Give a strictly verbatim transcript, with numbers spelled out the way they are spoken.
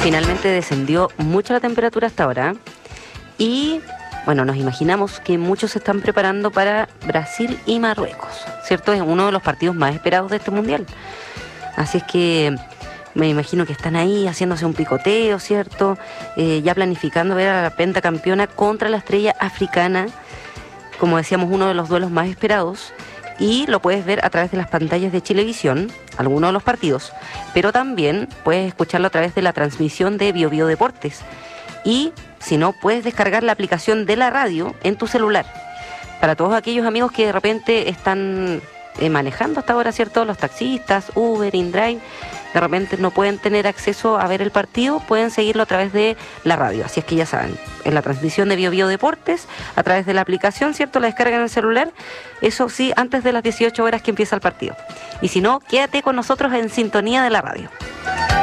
Finalmente descendió mucho la temperatura hasta ahora y, bueno, nos imaginamos que muchos se están preparando para Brasil y Marruecos, ¿cierto? Es uno de los partidos más esperados de este Mundial. Así es que me imagino que están ahí haciéndose un picoteo, ¿cierto? Eh, ya planificando ver a la pentacampeona contra la estrella africana, como decíamos, uno de los duelos más esperados. Y lo puedes ver a través de las pantallas de Chilevisión, algunos de los partidos, pero también puedes escucharlo a través de la transmisión de Bio Bio Deportes. Y si no, puedes descargar la aplicación de la radio en tu celular. Para todos aquellos amigos que de repente están eh, manejando hasta ahora, ¿cierto? Los taxistas, Uber, InDrive, de repente no pueden tener acceso a ver el partido, pueden seguirlo a través de la radio. Así es que ya saben, en la transmisión de Bio Bio Deportes, a través de la aplicación, ¿cierto? La descargan en el celular, eso sí, antes de las dieciocho horas que empieza el partido. Y si no, quédate con nosotros en sintonía de la radio.